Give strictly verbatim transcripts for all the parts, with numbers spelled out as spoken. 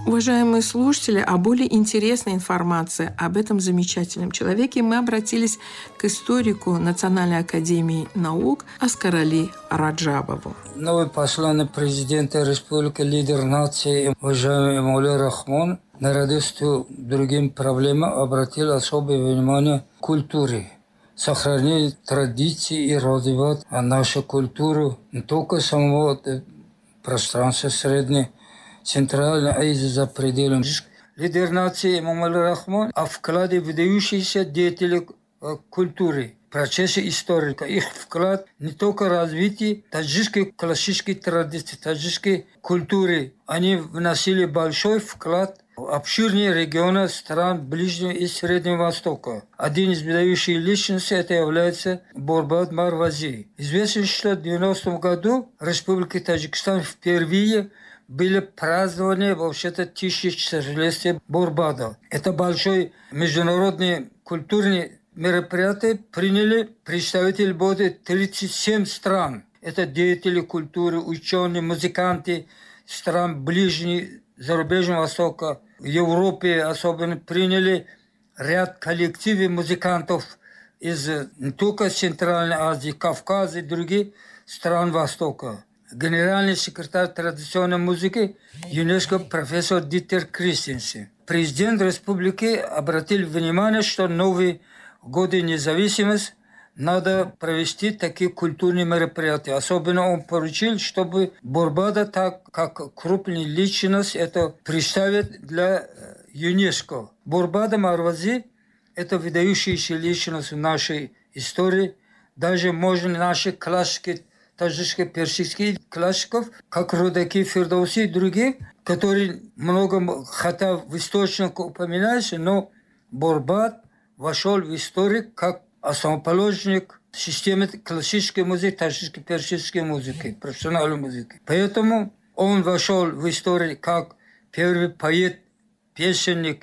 Уважаемые слушатели, а более интересной информации об этом замечательном человеке мы обратились к историку Национальной академии наук Аскарали Раджабову. Новый посланник президента республики, лидер нации, уважаемый Эмомали Рахмон, наряду с другими проблемами обратил особое внимание к культуре. Сохранить традиции и развивать нашу культуру не только самого пространства средней, Центральной Азии за пределами. Лидер нации Эмомали Рахмон о вкладе выдающихся деятелей культуры, процессе историка. Их вклад не только в развитие таджикской классической традиции, таджикской культуры. Они вносили большой вклад в обширные регионы стран Ближнего и Среднего Востока. Один из выдающих личностей это является Борбад Марвази. Известно, что в девяностом году в Республике Таджикистан впервые были празднования вообще-то тысячелетия Борбада. Это большой международный культурный мероприятие приняли представители более тридцати семи стран. Это деятели культуры, ученые, музыканты стран Ближнего, Зарубежного Востока. В Европе особенно приняли ряд коллективов музыкантов из не только Центральной Азии, Кавказа и других стран Востока. Генеральный секретарь традиционной музыки ЮНЕСКО профессор Дитер Кристенсен. Президент республики обратил внимание, что новые годы независимости надо провести такие культурные мероприятия. Особенно он поручил, чтобы Борбада, так как крупная личность, это представит для ЮНЕСКО. Борбада Марвази – это выдающаяся личность в нашей истории. Даже можно наши классики, таджикских, персидских классиков, как Рудаки, Фирдауси и другие, которые много хотят в источниках упоминаются, но Борбад вошел в историю как основоположник системы классической музыки, таджикской, персидской музыки, профессиональной музыки. Поэтому он вошел в историю как первый поэт, песенник,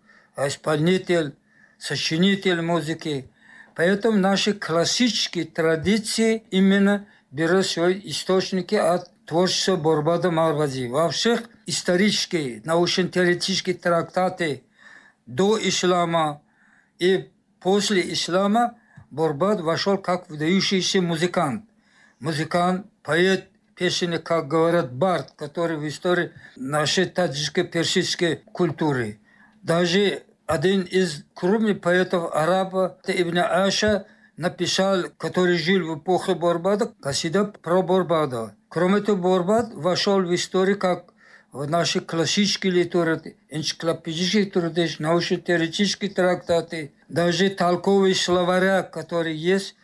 исполнитель, сочинитель музыки. Поэтому наши классические традиции именно берут свои источники от творчества Борбада Марвази. Во всех исторических, научно-теоретических трактатах до ислама и после ислама Борбад вошел как выдающийся музыкант. Музыкант, поэт, песенник, как говорят, бард, который в истории нашей таджикской персидской культуры. Даже один из крупных поэтов араба, Ибн Аша, написал, который жил в эпоху Борбада, касида про Борбада. Кроме того, Борбад вошел в историю как в наши классические литературы, энциклопедические труды, научно-теоретические трактаты, даже толковые словаря, которые есть,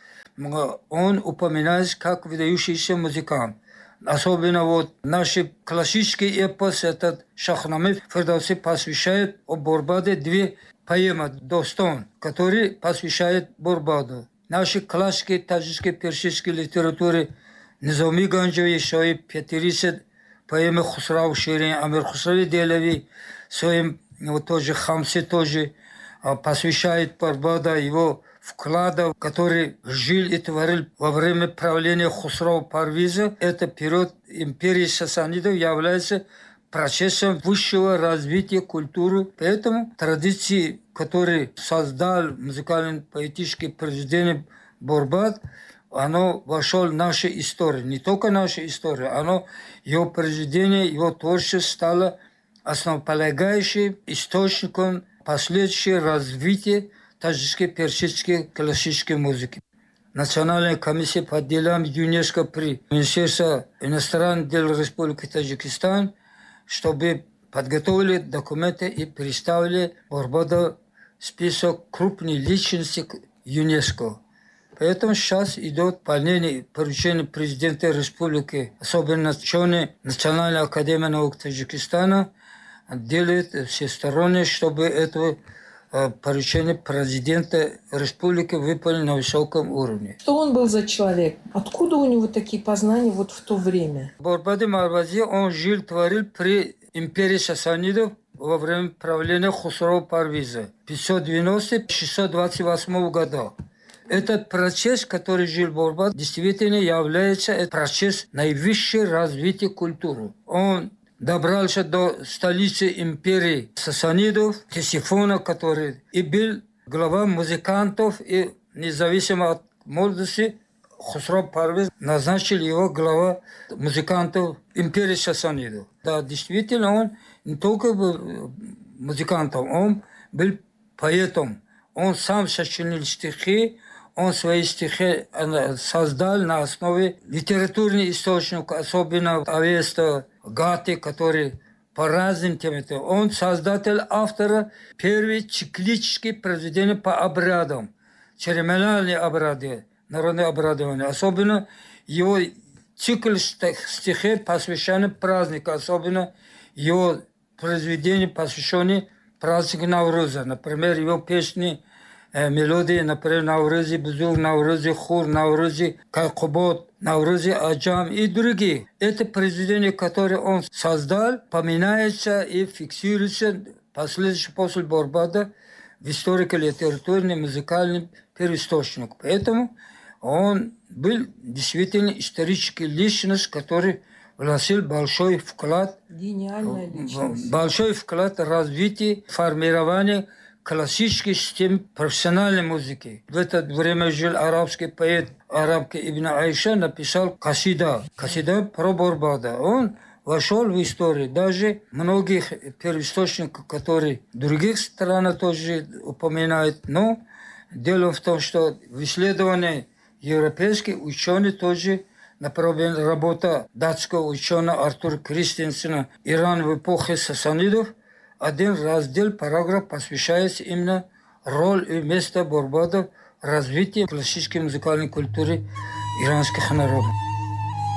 он упоминается как выдающийся музыкант. Особенно вот наши классические эпосы, этот Шахнаме Фирдауси посвящает о Борбаде две поэмы «Достон», которые посвящают Борбаду. Наши классики таджикской персидской литературы Низами Ганджави, свои пятьдесят поэмы Хусрау Ширин, Амир Хусрави Делави, своим вот тоже Хамсе тоже посвящает Борбада его вклада, который жил и творил во время правления Хусрау Парвиза. Это период империи сасанидов является процессом высшего развития культуры. Поэтому традиции, которые создал музыкально-поэтическое произведение Борбад, оно вошло в нашу историю. Не только наша история, оно, его произведение, его творчество стало основополагающим источником последующего развития таджикской персидской классической музыки. Национальная комиссия по делам ЮНЕСКО при Министерстве иностранных дел Республики Таджикистан, чтобы подготовили документы и представили Борбаду список крупных личностей ЮНЕСКО. Поэтому сейчас идет выполнение поручения президента республики, особенно ученые Национальной академии наук Таджикистана, делает всесторонне, чтобы это поручение президента республики выполнено на высоком уровне. Что он был за человек? Откуда у него такие познания вот в то время? Борбад Марвази, он жил, творил при империи сасанидов во время правления Хусрау Парвиза пятьсот девяностого — шестьсот двадцать восьмого года. Этот процесс, который жил Борбад, действительно является процесс наивысшего развития культуры. Он добрался до столицы империи Сасанидов, Ктесифона, который и был глава музыкантов, и независимо от молодости Хусро Парвиз назначил его глава музыкантов империи Сасанидов. Да, действительно, он не только был музыкантом, он был поэтом. Он сам сочинил стихи, он свои стихи создал на основе литературных источников, особенно Авеста, Гаты, который по разным темам. Он создатель, автора первых циклических произведений по обрядам, церемониальные обряды, народные обрядования. Особенно его цикл стихов посвящен празднику, особенно его произведения, посвященные празднику Навруза. Например, его песни, э, мелодии, например, Наврузи, Бузур, Наврузи, Хур, Наврузи, Кайкубот, Наврузи, Аджам и другие. Это произведения, которые он создал, поминается и фиксируется последующий после Борбада в историко-литературный музыкальный первоисточник. Поэтому он был действительно исторический личность, который вносил большой вклад, Гениальная личность. большой вклад в развитие, формирование классической системы профессиональной музыки. В это время жил арабский поэт, арабка Ибн Айша, написал Касида. Касида про Борбада. Он вошел в историю. Даже многих первоисточников, которые в других странах тоже упоминают. Но дело в том, что в исследовании европейских ученых тоже, например, работа датского ученого Артура Кристенсена «Иран в эпохе сасанидов», один раздел, параграф посвящается именно роль и место Борбада в развитии классической музыкальной культуры иранских народов.